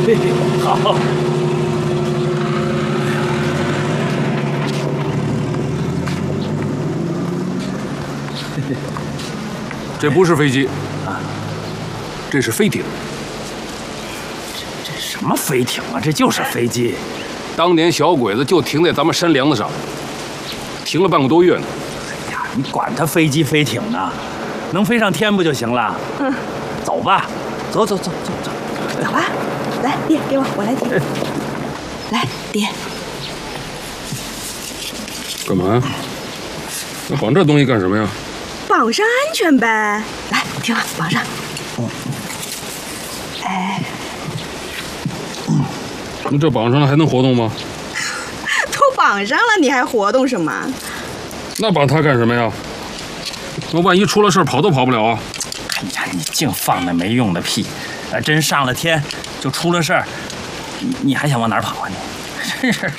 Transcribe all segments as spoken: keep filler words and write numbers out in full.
好。 这不是飞机啊，这是飞艇。 这这什么飞艇啊？这就是飞机。 当年小鬼子就停在咱们山梁子上，停了半个多月呢。 哎呀，你管它飞机飞艇呢？能飞上天不就行了？嗯，走吧，走走走走走。 走吧，来，爹，给我，我来提。来，爹。 干嘛呀？那绑这东西干什么呀？ 绑上安全呗。来，听话，绑上。嗯。哎。 嗯。那这绑上了还能活动吗？ 都绑上了，你还活动什么？ 那绑它干什么呀？那万一出了事跑都跑不了啊！ 哎呀，你净放那没用的屁！啊，真上了天就出了事儿，你你还想往哪儿跑啊你？真是。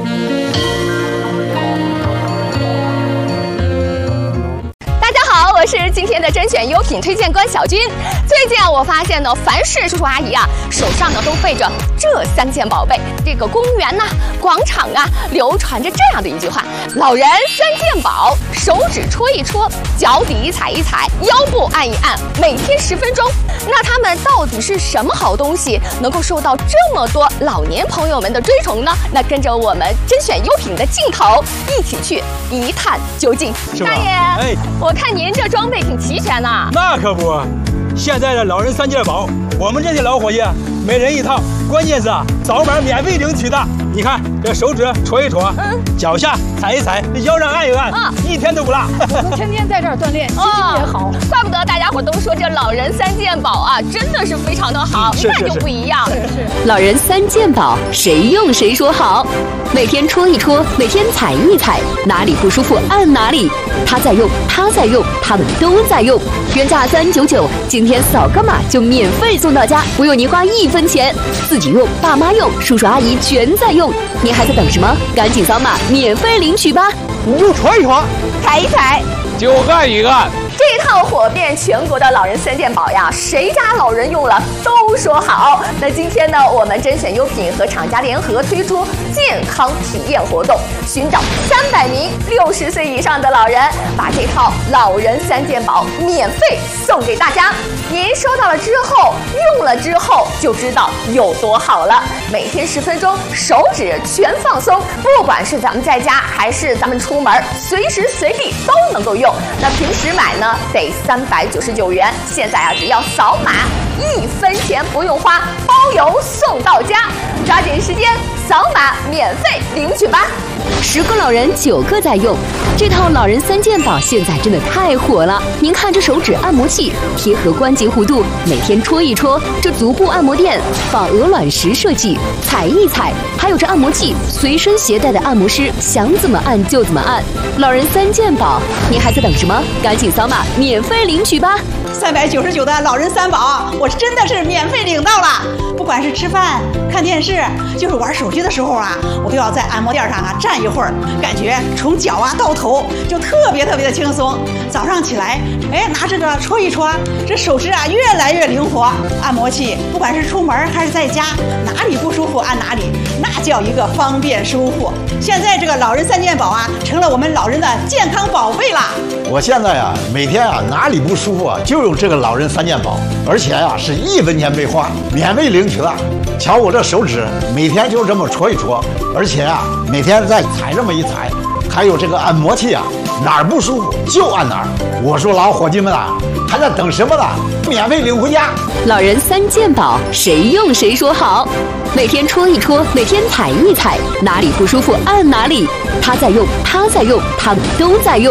我是今天的甄选优品推荐官小军。最近啊，我发现呢，凡是叔叔阿姨啊，手上呢都背着这三件宝贝。这个公园呐、啊、广场啊，流传着这样的一句话：老人三件宝，手指戳一戳，脚底踩一踩，腰部按一按，每天十分钟。那他们到底是什么好东西，能够受到这么多老年朋友们的追崇呢？那跟着我们甄选优品的镜头，一起去一探究竟。大爷，哎，我看您这装备挺齐全呐。 那可不，现在的老人三件宝，我们这些老伙计每人一套，关键是啊，扫码免费领取的。你看这手指戳一戳，嗯，脚下踩一踩，腰上按一按，啊，一天都不落。 我们天天在这儿锻炼，心情也好。 怪不得大家伙都说这老人三件宝啊，真的是非常的好，一看就不一样。 是是。 老人三件宝，谁用谁说好。每天戳一戳，每天踩一踩，哪里不舒服按哪里。他在用，他在用，他们都在用。原价三九九，今天扫个码就免费送到家，不用您花一分钱。自己用，爸妈用，叔叔阿姨全在用。您还在等什么？赶紧扫码免费领取吧！ 你就戳一戳， 踩一踩， 就按一按。 这套火遍全国的老人三件宝呀，谁家老人用了都说好。那今天呢，我们甄选优品和厂家联合推出健康体验活动，寻找三百名六十岁以上的老人，把这套老人三件宝免费送给大家。您收到了之后，用了之后就知道有多好了。每天十分钟，手指全放松，不管是咱们在家还是咱们出门，随时随地都能够用。那平时买呢？得三百九十九元，现在啊，只要扫码，一分钱不用花，包邮送到家。抓紧时间扫码免费领取吧！ 十个老人九个在用，这套老人三件宝现在真的太火了。您看这手指按摩器贴合关节弧度，每天戳一戳；这足部按摩垫仿鹅卵石设计，踩一踩；还有这按摩器随身携带的按摩师，想怎么按就怎么按。老人三件宝，您还在等什么？赶紧扫码免费领取吧！ 三百九十九的老人三宝，我真的是免费领到了。不管是吃饭、看电视，就是玩手机的时候啊，我都要在按摩垫上啊站一会儿，感觉从脚啊到头就特别特别的轻松。早上起来，哎，拿这个戳一戳，这手指啊越来越灵活。按摩器不管是出门还是在家，哪里不舒服按哪里，那叫一个方便舒服。现在这个老人三件宝啊，成了我们老人的健康宝贝啦。 我现在啊，每天啊哪里不舒服啊，就用这个老人三件宝，而且啊是一分钱没花，免费领取了。瞧我这手指，每天就这么戳一戳，而且啊每天再踩这么一踩，还有这个按摩器啊，哪儿不舒服就按哪儿。我说老伙计们啊，还在等什么呢？免费领回家！ 老人三件宝，谁用谁说好。每天戳一戳，每天踩一踩，哪里不舒服按哪里。他在用，他在用，他们都在用。